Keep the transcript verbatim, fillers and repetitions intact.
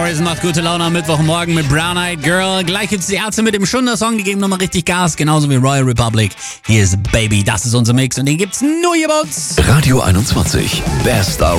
Morrison macht gute Laune am Mittwochmorgen mit Brown Eyed Girl. Gleich gibt's die Ärzte mit dem Schunder-Song, die geben nochmal richtig Gas, genauso wie Royal Republic. Hier ist Baby, das ist unser Mix und den gibt's nur hier bei uns. Radio einundzwanzig, Best of